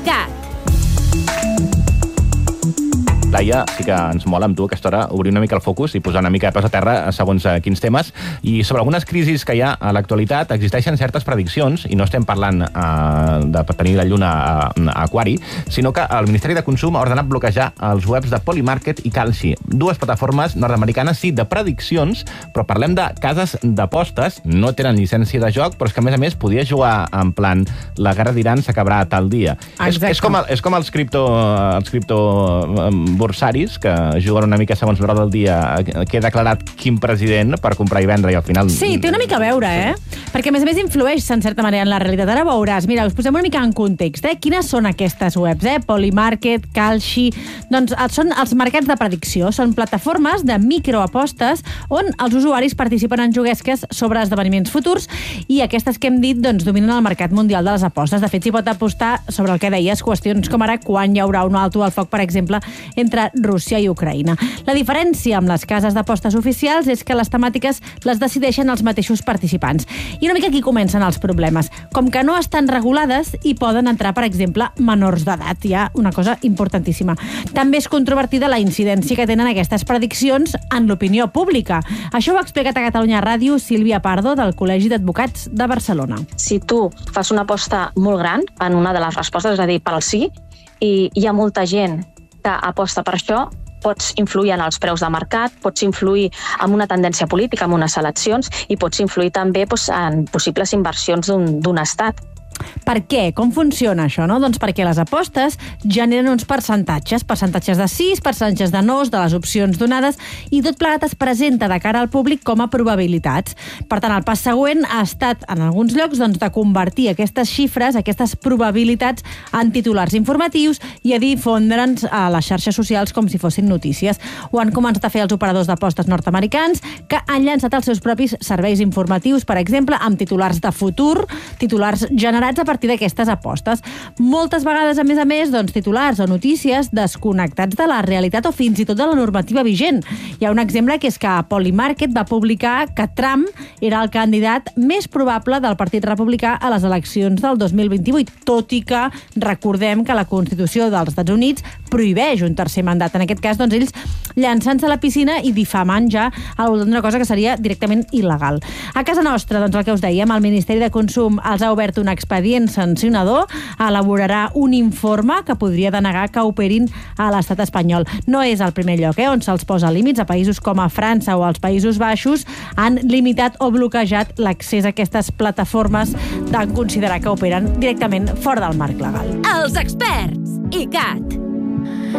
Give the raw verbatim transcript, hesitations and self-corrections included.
ICAT. Laia, sí que ens mola amb tu a aquesta hora obrir una mica el focus i posar una mica de peus a terra segons uh, quins temes. I sobre algunes crisis que hi ha a l'actualitat existeixen certes prediccions, i no estem parlant uh, de tenir la lluna a, a Aquari, sinó que el Ministeri de Consum ha ordenat bloquejar els webs de Polymarket i Kalshi, dues plataformes nord-americanes, sí, de prediccions, però parlem de cases d'apostes, no tenen llicència de joc, però és que a més a més podia jugar en plan la guerra d'Iran s'acabarà tal dia. És, és, com, és com els cripto, els cripto borsaris, que juguen una mica segons l'hora del dia, que he declarat quin president per comprar i vendre, i al final... Sí, té una mica a veure, eh? Perquè, a més a més, influeix, en certa manera, en la realitat. Ara veuràs, mira, us posem una mica en context, eh? Quines són aquestes webs, eh? Polymarket, Kalshi... Doncs són els mercats de predicció, són plataformes de microapostes on els usuaris participen en juguesques sobre esdeveniments futurs, i aquestes que hem dit, doncs, dominen el mercat mundial de les apostes. De fet, s'hi pot apostar sobre el que deies, qüestions com ara quan hi haurà un alto al foc, per exemple, entre Rússia i Ucraïna. La diferència amb les cases d'apostes oficials és que les temàtiques les decideixen els mateixos participants. I una mica aquí comencen els problemes. Com que no estan regulades, hi poden entrar, per exemple, menors d'edat. Hi ha una cosa importantíssima. També és controvertida la incidència que tenen aquestes prediccions en l'opinió pública. Això ho ha explicat a Catalunya Ràdio Sílvia Pardo, del Col·legi d'Advocats de Barcelona. Si tu fas una aposta molt gran en una de les respostes, és a dir, per al sí, i hi ha molta gent que aposta per això, pots influir en els preus de mercat, pots influir en una tendència política, en unes eleccions, i pots influir també doncs, en possibles inversions d'un estat. Per què? Com funciona això, no? Doncs perquè les apostes generen uns percentatges, percentatges de sís, percentatges de nos, de les opcions donades, i tot plegat es presenta de cara al públic com a probabilitats. Per tant, el pas següent ha estat, en alguns llocs, doncs, de convertir aquestes xifres, aquestes probabilitats, en titulars informatius i a difondre'ns a les xarxes socials com si fossin notícies. Ho han començat a fer els operadors d'apostes nord-americans, que han llançat els seus propis serveis informatius, per exemple, amb titulars de futur, titulars generats a partir d'aquestes apostes. Moltes vegades, a més a més, doncs, titulars o notícies desconnectats de la realitat o fins i tot de la normativa vigent. Hi ha un exemple, que és que Polymarket va publicar que Trump era el candidat més probable del Partit Republicà a les eleccions del dos mil vint-i-vuit, tot i que recordem que la Constitució dels Estats Units prohibeix un tercer mandat. En aquest cas, doncs, ells llançant-se a la piscina i difamant ja al voltant d'una cosa que seria directament il·legal. A casa nostra, doncs, el que us dèiem, el Ministeri de Consum els ha obert un expedient sancionador, elaborarà un informe que podria denegar que operin a l'estat espanyol. No és el primer lloc, eh, on se'ls posa límits. A països com a França o als Països Baixos han limitat o bloquejat l'accés a aquestes plataformes de considerar que operen directament fora del marc legal. Els experts. ICAT.